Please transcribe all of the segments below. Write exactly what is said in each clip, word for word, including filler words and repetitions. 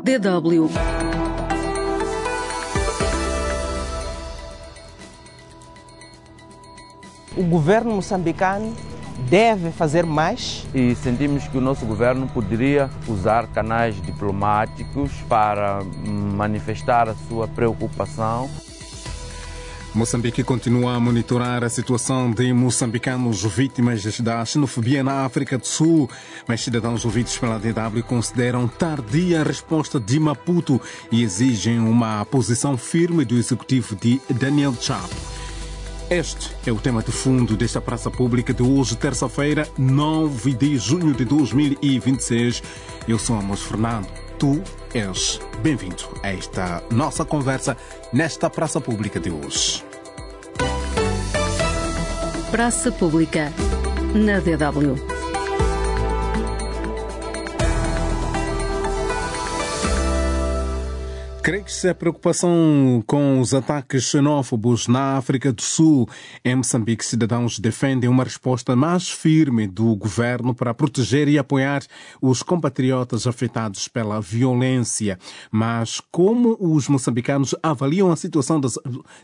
D W. O governo moçambicano deve fazer mais. E sentimos que o nosso governo poderia usar canais diplomáticos para manifestar a sua preocupação. Moçambique continua a monitorar a situação de moçambicanos vítimas da xenofobia na África do Sul, mas cidadãos ouvidos pela D W consideram tardia a resposta de Maputo e exigem uma posição firme do executivo de Daniel Chapo. Este é o tema de fundo desta praça pública de hoje, terça-feira, nove de junho de dois mil e vinte e seis. Eu sou Amos Fernando. Tu és bem-vindo a esta nossa conversa nesta praça pública de hoje. Praça Pública, na D W. Cresce a preocupação com os ataques xenófobos na África do Sul. Em Moçambique, cidadãos defendem uma resposta mais firme do governo para proteger e apoiar os compatriotas afetados pela violência. Mas como os moçambicanos avaliam a situação, das,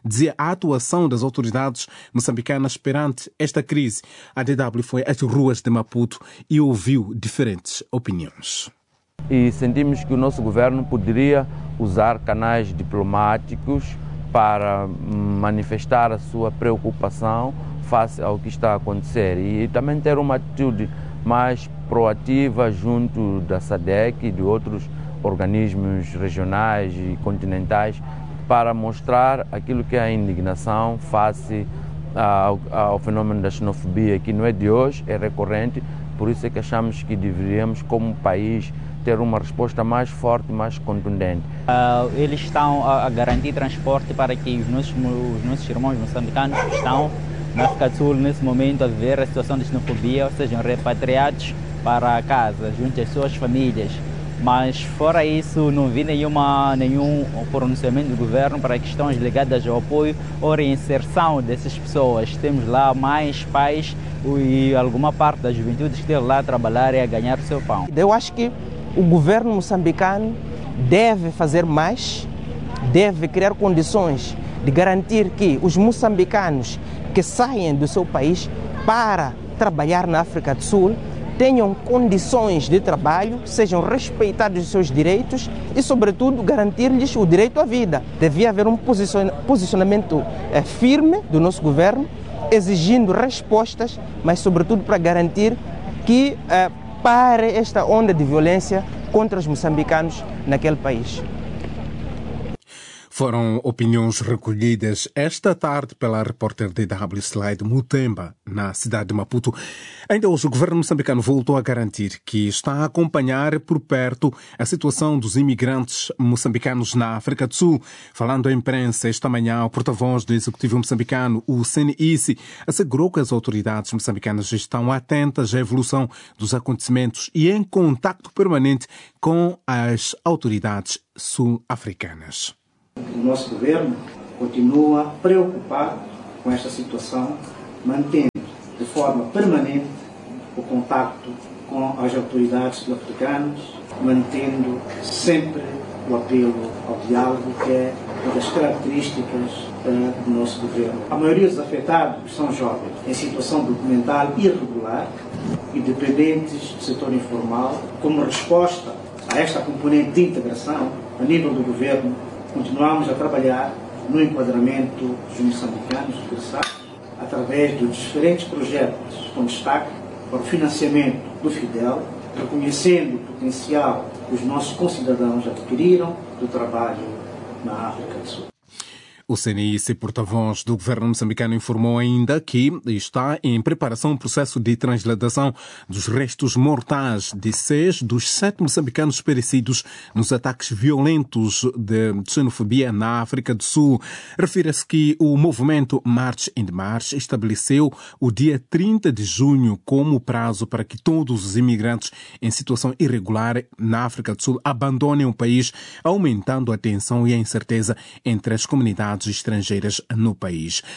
a atuação das autoridades moçambicanas perante esta crise? A D W foi às ruas de Maputo e ouviu diferentes opiniões. E sentimos que o nosso governo poderia usar canais diplomáticos para manifestar a sua preocupação face ao que está a acontecer e também ter uma atitude mais proativa junto da SADC e de outros organismos regionais e continentais para mostrar aquilo que é a indignação face ao, ao fenômeno da xenofobia, que não é de hoje, é recorrente. Por isso é que achamos que deveríamos, como país, ter uma resposta mais forte, mais contundente. Uh, eles estão a garantir transporte para que os nossos, os nossos irmãos moçambicanos que estão na África do Sul nesse momento a viver a situação de xenofobia sejam repatriados para casa, junto às suas famílias. Mas fora isso, não vi nenhuma, nenhum pronunciamento do governo para questões ligadas ao apoio ou reinserção dessas pessoas. Temos lá mais pais e alguma parte da juventude que esteve lá a trabalhar e a ganhar o seu pão. Eu acho que o governo moçambicano deve fazer mais, deve criar condições de garantir que os moçambicanos que saem do seu país para trabalhar na África do Sul tenham condições de trabalho, sejam respeitados os seus direitos e, sobretudo, garantir-lhes o direito à vida. Devia haver um posicionamento firme do nosso governo, exigindo respostas, mas, sobretudo, para garantir que pare esta onda de violência contra os moçambicanos naquele país. Foram opiniões recolhidas esta tarde pela repórter D W Slide Mutemba, na cidade de Maputo. Ainda hoje, o governo moçambicano voltou a garantir que está a acompanhar por perto a situação dos imigrantes moçambicanos na África do Sul. Falando à imprensa esta manhã, o porta-voz do Executivo moçambicano, o Seniisi, assegurou que as autoridades moçambicanas estão atentas à evolução dos acontecimentos e em contacto permanente com as autoridades sul-africanas. O nosso governo continua preocupado com esta situação, mantendo de forma permanente o contacto com as autoridades sul-africanas, mantendo sempre o apelo ao diálogo, que é uma das características uh, do nosso governo. A maioria dos afetados são jovens, em situação documental irregular e dependentes do setor informal. Como resposta a esta componente de integração, a nível do governo, continuamos a trabalhar no enquadramento dos moçambicanos regressados através dos diferentes projetos com destaque para o financiamento do FIDEL, reconhecendo o potencial que os nossos concidadãos adquiriram do trabalho na África do Sul. O Seniisi, porta-voz do governo moçambicano, informou ainda que está em preparação um processo de transladação dos restos mortais de seis dos sete moçambicanos perecidos nos ataques violentos de xenofobia na África do Sul. Refira-se que o movimento March and March estabeleceu o dia trinta de junho como prazo para que todos os imigrantes em situação irregular na África do Sul abandonem o país, aumentando a tensão e a incerteza entre as comunidades estrangeiras no país.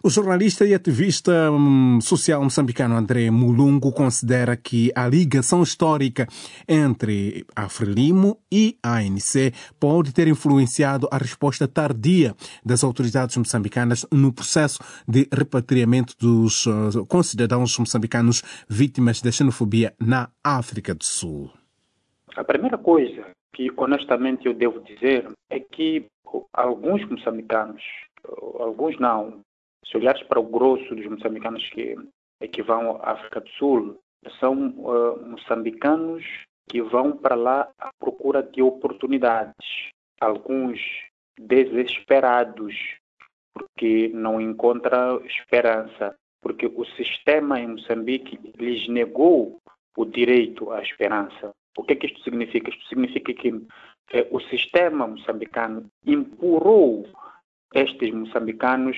O jornalista e ativista hum, social moçambicano André Mulungu considera que a ligação histórica entre a Frelimo e a A N C pode ter influenciado a resposta tardia das autoridades moçambicanas no processo de repatriamento dos uh, concidadãos moçambicanos vítimas da xenofobia na África do Sul. A primeira coisa que honestamente eu devo dizer é que alguns moçambicanos, alguns não, se olhares para o grosso dos moçambicanos que, que vão à África do Sul, são uh, moçambicanos que vão para lá à procura de oportunidades. Alguns desesperados, porque não encontram esperança, porque o sistema em Moçambique lhes negou o direito à esperança. O que é que isto significa? Isto significa que eh, o sistema moçambicano empurrou estes moçambicanos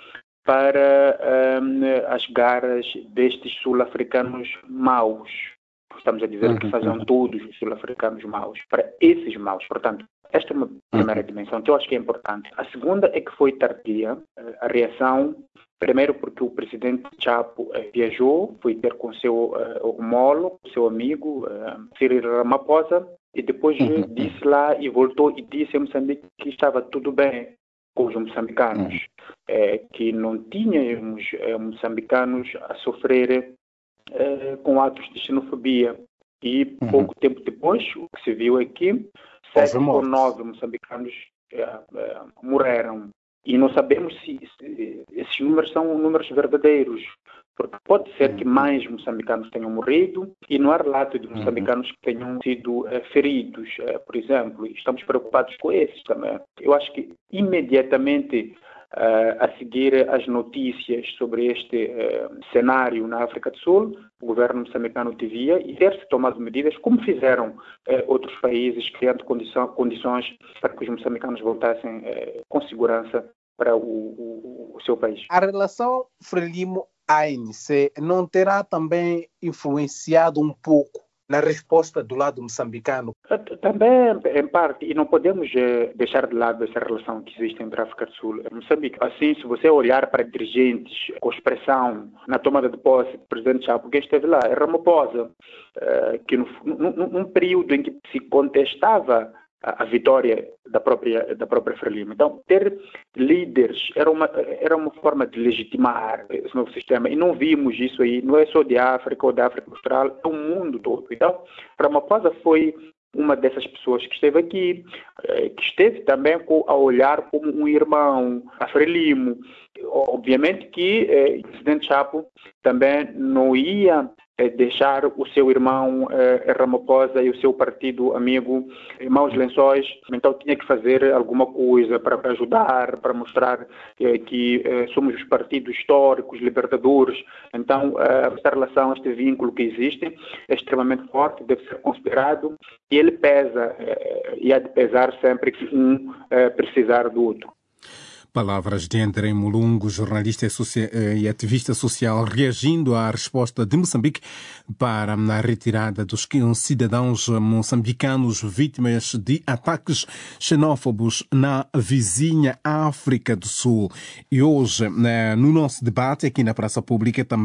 para eh, as garras destes sul-africanos maus. Estamos a dizer uhum. que faziam todos os sul-africanos maus, para esses maus. Portanto, esta é uma primeira uhum. dimensão que eu acho que é importante. A segunda é que foi tardia a reação, primeiro porque o presidente Chapo eh, viajou, foi ter com seu eh, homólogo, seu amigo, eh, Cyril Ramaphosa, e depois uhum. disse lá e voltou e disse a Moçambique que estava tudo bem com os moçambicanos, uhum. eh, que não tínhamos eh, moçambicanos a sofrer eh, com atos de xenofobia. E uhum. pouco tempo depois, o que se viu é que sete ou nove moçambicanos eh, eh, morreram. E não sabemos se, se esses números são números verdadeiros, porque pode ser que mais moçambicanos tenham morrido e não há relato de moçambicanos que tenham sido eh, feridos, eh, por exemplo. E estamos preocupados com esses também. Eu acho que imediatamente eh, a seguir as notícias sobre este eh, cenário na África do Sul, o governo moçambicano devia e ter-se tomado medidas, como fizeram eh, outros países, criando condição, condições para que os moçambicanos voltassem eh, com segurança para o, o, o seu país. A relação Frelimo-A N C não terá também influenciado um pouco na resposta do lado moçambicano? Também, em parte, e não podemos eh, deixar de lado essa relação que existe entre a África do Sul e Moçambique. Assim, se você olhar para dirigentes com expressão na tomada de posse do presidente Chapo, quem esteve lá é Ramaphosa, eh, que no, num, num período em que se contestava a vitória da própria, da própria Frelimo. Então, ter líderes era uma, era uma forma de legitimar esse novo sistema. E não vimos isso aí, não é só de África ou da África Austral, é o mundo todo. Então, Ramaphosa foi uma dessas pessoas que esteve aqui, que esteve também a olhar como um irmão, a Frelimo. Obviamente que eh, o presidente Chapo também não ia eh, deixar o seu irmão eh, Ramaphosa e o seu partido amigo em maus lençóis, então tinha que fazer alguma coisa para ajudar, para mostrar eh, que eh, somos os partidos históricos, libertadores. Então, eh, esta relação, este vínculo que existe é extremamente forte, deve ser considerado e ele pesa, eh, e há de pesar sempre que um eh, precisar do outro. Palavras de André Mulungu, jornalista e ativista social, reagindo à resposta de Moçambique para a retirada dos cidadãos moçambicanos vítimas de ataques xenófobos na vizinha África do Sul. E hoje, no nosso debate aqui na Praça Pública, também